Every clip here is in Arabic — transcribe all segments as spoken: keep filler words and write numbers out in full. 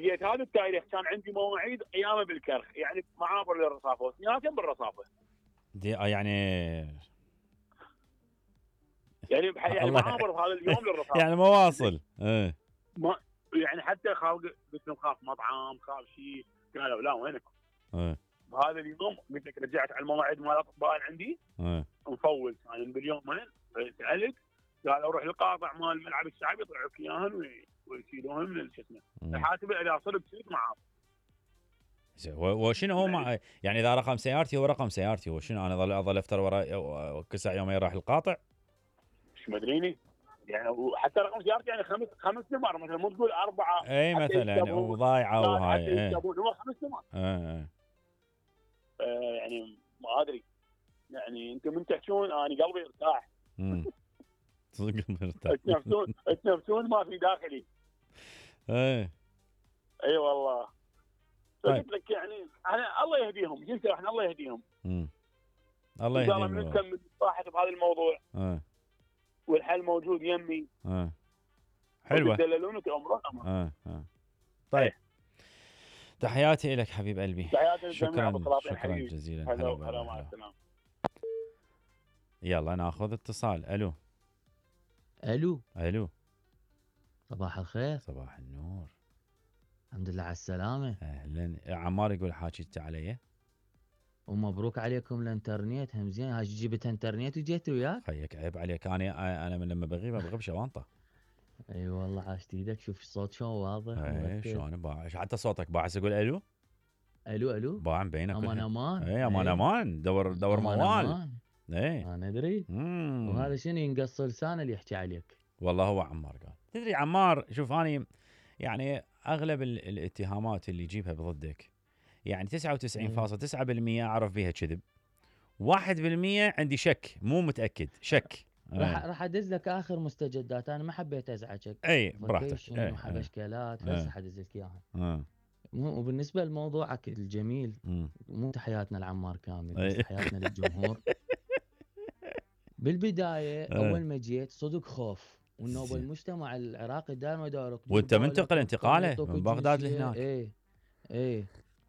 لقيت هذا التاريخ كان عندي مواعيد ايامه بالكرخ، يعني معابر للرصافه وثنياتهم بالرصافه. دي آه يعني يعني بح... يعني الله معابر بهذا اليوم للرصافه. يعني مواصل. ايه ما يعني حتى خاف، قلت لهم خاف مطعم خاف شيء، قالوا لا وينكم. ايه بهذا اليوم قلت لك رجعت على المواعيد مال الاطباء اللي عندي ايه مفول كان باليومين. سالت قالوا روح القاطع مال الملعب الشعبي يطلعوك اياهن وي- ويشيلوهن من شو اسمه مم. الحاسب اذا صرت شيك معاه. زين، و- وشنو هو مع يعني اذا رقم سيارتي هو رقم سيارتي، وشنو انا اظل اظل افتر ورا كسع يومين راح القاطع؟ مش مدريني يعني، وحتى رقم سيارتي يعني خمس خمس نمر مثلا، مو تقول اربعه اي حتى مثلا يكتبون، وضايعه لا وهاي. حتى ايه يكتبون هو خمس نمر. ايه ايه آه يعني ما ادري، يعني انتم من تحكون انا قلبي ارتاح. امم صدق مرتاح. تنفسون تنفسون ما في داخلي. ايه اي والله. طيب. قلت لك يعني انا الله يهديهم، جنس احنا الله يهديهم. امم الله ان شاء الله يهديهم. بنكمل صاحب بهذا الموضوع ايه والحل موجود يمي. ايه حلوه. وتدللونك امر امر. ايه ايه طيب. تحياتي لك حبيب قلبي. تحياتي للجميع شكرا ابو سلاطين شكرا حبيبي. جزيلا. هلا هلا هلا والله، مع هلا. السلامه. يلا ناخذ اتصال. الو الو الو صباح الخير. صباح النور. الحمد لله على السلامة. اهلا. عمار يقول حاجيت علي. ومبروك عليكم الانترنت هم زين. هاي جبت انترنت وجيت وياك. خيك عيب عليك، انا انا من لما بغيب بغيب شوانطه. اي والله عاشت ايدك. شوف الصوت شلون واضح اي ومركز. شلون باع حتى صوتك باعث اقول الو. الو الو باع بينك امان امان. اي امان إيه. امان. دور دور أمان موال. أمان. اي انا ادري. مم. وهذا شنو ينقص لسانه اللي يحكي عليك. والله هو عمار قال. تدري عمار، شوف اني يعني اغلب ال- الاتهامات اللي يجيبها بضدك يعني تسعة وتسعين فاصلة تسعة بالمئة اعرف بيها كذب، واحد بالمئة عندي شك مو متاكد شك. راح ايه راح ادز لك اخر مستجدات. انا ما حبيت ازعجك. اي براحتك. فوكيشن ايه وحبشكلات إيه. هسه حدز لك اياها. ايه مو- وبالنسبه لموضوعك الجميل، مم. مو تحياتنا لعمار كامل بس إيه. تحياتنا للجمهور. بالبدايه إيه. اول ما جيت صدق خوف، وانه زين. المجتمع العراقي دائما يدارك وانت منتقل انتقاله من بغداد لهناك. لهناك. ايه ايه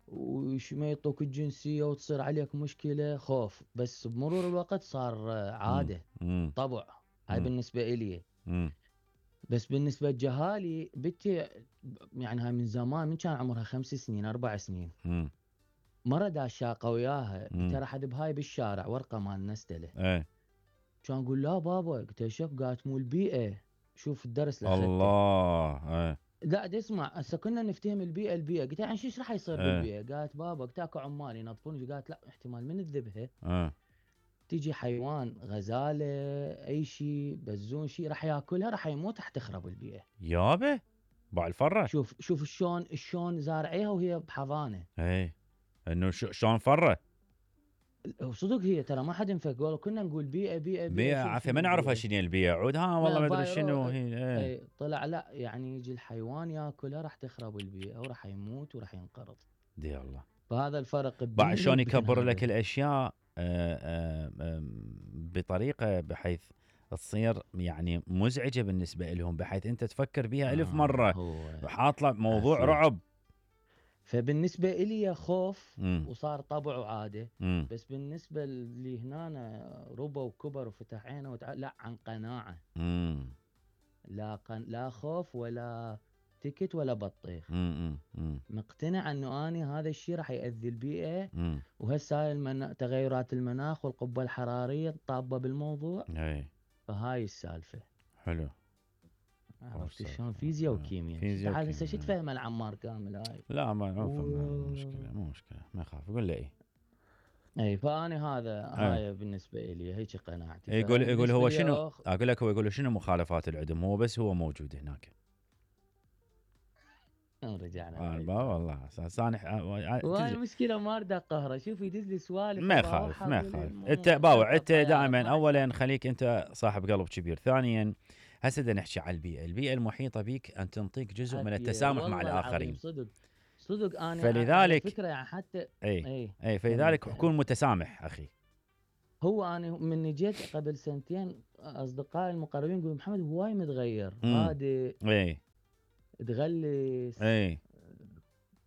وش ما يعطوك الجنسيه وتصير عليك مشكله خوف. بس بمرور الوقت صار آه، عاده مم. طبع. هاي مم. بالنسبه الي. مم. بس بالنسبه لجهالي بنتي يعني هاي من زمان، من كان عمرها خمس سنين اربع سنين، مم. مره داشاقه وياها. مم. قلت لها راح ادب هاي بالشارع ورقه مال نستله. ايه كان اقول لا بابا. قلت له شوف قالت مو البيئه. شوف الدرس اللي اخذته. الله. ايه لا دي اسمع هسه كنا نفتهم البيئه البيئه. قلت لها عن ايش راح يصير إيه. بالبيئه؟ قالت بابا قلت اكو عمال ينظفون. قالت لا احتمال من تذبها ايه تيجي حيوان غزاله اي شيء بزون شيء راح ياكلها راح يموت راح تخرب البيئه. يابا باع الفره. شوف شوف شلون شلون زارعيها وهي بحضانه. ايه انه ش- شلون فره. وصدق هي ترى ما حد ينفك. والله كنا نقول بيئه بيئه بيئه شوف عافيه شنو ما نعرفها البيئة. شنو البيئه عود ها والله ما ادري فايرو- شنو هي. ايه اي طلع لا يعني يجي الحيوان ياكلها راح تخرب البيئه وراح يموت وراح ينقرض. دي الله. فهذا الفرق بعد بيني شلون وبين يكبر هذا. لك الاشياء آه، آه، آه، بطريقه بحيث تصير يعني مزعجه بالنسبه لهم، بحيث انت تفكر بيها الف آه، مره هو وحاط له موضوع عافية. رعب. فبالنسبه إلي خوف مم. وصار طبع وعاده. مم. بس بالنسبه اللي هنا ربى وكبر وفتح عينه وتع... لا عن قناعه. مم. لا قن... لا خوف ولا تكت ولا بطيخ. مم. مم. مقتنع انه اني هذا الشيء راح ياذي البيئه. مم. وهسه المنا... تغيرات المناخ والقبه الحراريه طابه بالموضوع. اي فهاي السالفه. حلو. عرفت والسالفة. شلون فيزياء آه. وكيمياء. فيزياء تعال هسه شو وكيمياء. تفهم العمار كامل هاي. لا ما ما و- مو مشكله مو مشكله ما يخاف يقول لي ايه. اي فاني هذا أي. هاي بالنسبه لي هيك قناعتي. يقول يقول فبالنسبة هو لي شنو أخ- اقول لك، هو يقول شنو مخالفات العدم، هو بس هو موجود هناك. رجعنا آه بعيد. با والله سانح. وهاي المشكله ما اريد اقهره. شوف يدز لي سوالف ما أبغى يخالف ما أوحى يخالف. مو- انت باوع أركب انت طيارة، دائما ما اولا خليك انت صاحب قلب كبير. ثانيا هسه بدنا نحكي على البيئه، البيئه المحيطه بيك ان تنطيك جزء من عافية. التسامح مع والله الاخرين. العظيم صدق صدق انا فلذلك- على فكره يعني حتى اي اي اي فلذلك كمل. كون متسامح اخي. هو انا من جيت قبل سنتين اصدقائي المقربين يقولوا محمد هواي متغير مم. هادي اي تغلس اي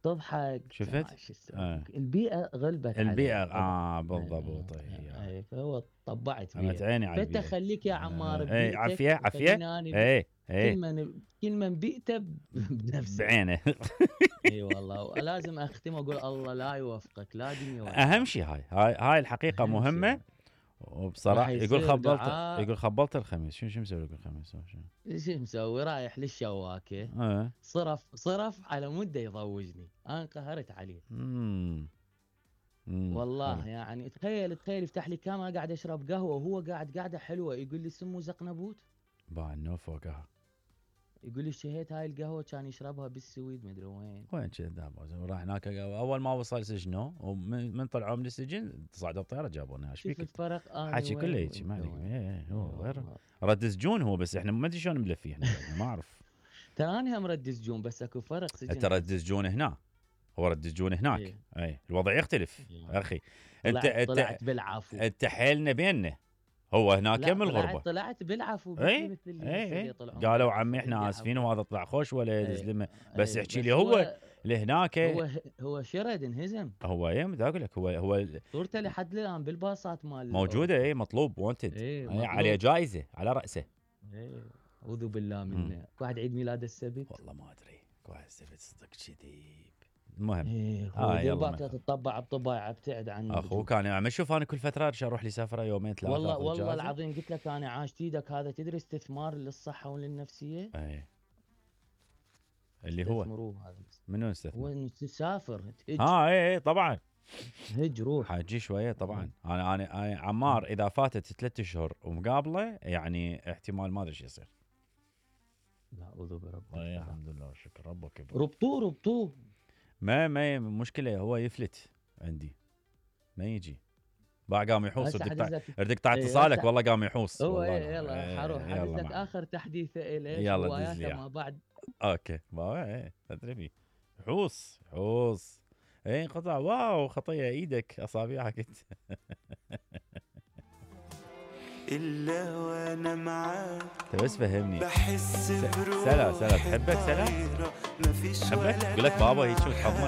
تضحك شفت؟ ما شو اسوي. آه. البيئه غلبت البيئة عليه. اه بالضبط. آه، اي آه، فهو طبعت عمت بيها. عيني على فانت البيئة. خليك يا عمار اي ببيئتك، عافية عافية. وخليني انا ب- اي كل اي من كل من بيئته ب- بنفسه. بعينه. اي والله لازم اختم واقول الله لا يوفقك لا دنيا ولا اهم آخرة. شيء هاي هاي هاي الحقيقة أهم شيء مهمة. هاي. وبصراحة راح يقول يصير خبلت دعاء. يقول خبلت الخميس. شو شو مسوي لك الخميس؟ شو؟ شو مسوي؟ رايح للشواكه، اه صرف صرف على مده يضوجني، انا انقهرت عليه امم امم والله. حلو. يعني تخيل تخيل يفتح لي كاميرا قاعد اشرب قهوه وهو قاعد قاعده حلوه، يقول لي سمو زقنبوت، باع نو فوقها. يقول لي اشتهيت هاي القهوه كان يشربها بالسويد مدري وين. وين كذا راح هناك اول ما وصل سجنه ومن من طلعوا من السجن صعدوا الطياره جابونا. ايش شوف فيك؟ الفرق. انا حاكي كله وين هيك ما عليك. وأنت وين. ايه إيه، هو إي غير والله. رد سجون هو. بس احنا ما ادري شلون ملفي احنا ما اعرف. ترى انا هم رد سجون بس اكو فرق سجن. انت رد سجون هنا، هو رد سجون هناك. إيه. اي الوضع يختلف إيه. اخي. انت طلعت, انت طلعت بالعفو. انت حيلنا بيننا. هو هناك لا من الغربه. طلعت طلعت بالعفو. اي مثل اللي اي هسه اي يطلعون قالوا بالعفو عمي احنا اللي اسفين عفو. وهذا طلع خوش ولا إيه. يزلمه. بس إيه. احكي لي هو اللي هناك. هو هو شرد انهزم. هو ايه بدي اقول لك هو هو صورته لحد الان بالباصات مال موجوده. اي مطلوب وانتد. ايه اي عليه جائزه على راسه. ايه اعوذ بالله منه. واحد عيد ميلاد السبت والله ما ادري كويس سبت صدق كذي. المهم ايه آه، هو يلا دير بالك مثلا. تطبع بطباع ابتعد عن اخو كان عم اشوف انا كل فتره ارجع اروح لي سفره يومين ثلاثه. والله آخذ والله إجازة. العظيم قلت لك انا عاشت ايدك. هذا تدري استثمار للصحه وللنفسيه. اي اللي هو استثمروه هذا. منو استثمر؟ هو انه تسافر تهج. اه اي اي طبعا هج روح. حاجي شويه طبعا. انا انا أنا عمار اذا فاتت ثلاث اشهر ومقابله يعني احتمال ما ادري ايش يصير. لا اعوذ برب. اي الحمد لله والشكر ربك يبارك. ربطوه ربطوه. ما ما مشكله هو يفلت عندي ما يجي. باع قام يحوص. هسه ردك حدث لك. ردك تحت إيه، اتصالك هسه- والله قام يحوص. هو والله ايه يلا إيه، حروح يلا حدث لك معك. اخر تحديثه اليه. يلا دز هواياته لي ما بعد. اوكي ما ايه ادري فيه. حوص حوص. ايه قطع واو خطيه ايدك اصابعك انت. إلا وأنا معاك انت بس فهمني. بحس بروحي سلا سلا تحبك سلا؟ طايرة، مفيش تحبك؟ ولا يقول لك بابا هيك وتحضنك.